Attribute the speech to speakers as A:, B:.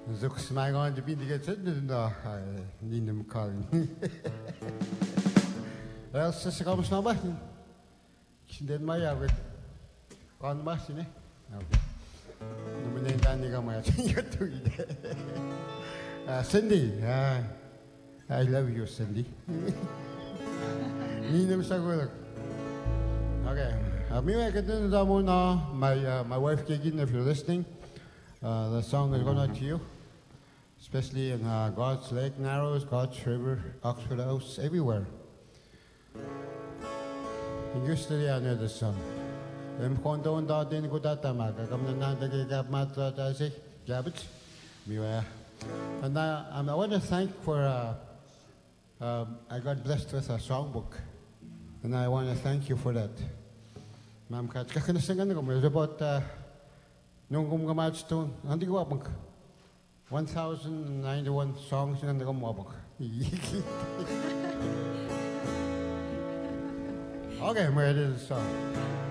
A: Zoeks mij gewoon de bieden zitten daar. Niet in elkaar. Ja, ze komen snel weg. Ik denk maar ja, we gaan maar zien. Nu meneer dan die gaan maar Cindy, I love you, Cindy. Niet in elkaar. Okay, anyway, my wife Keegan, if you're listening, the song is going out to you. Especially in God's Lake Narrows, God's River, Oxford House, everywhere. And usually I know this song. I'm going to do that in Gudatamaga. I'm not going to get mad at I say, Gabbage. And I want to thank for, I got blessed with a songbook. And I want to thank you for that. Ma'am, kakanasangan ko, it's about, nung kumamatstone, hindi ko apang 1,091 songs na nakamabak. Okay, I'm ready to song.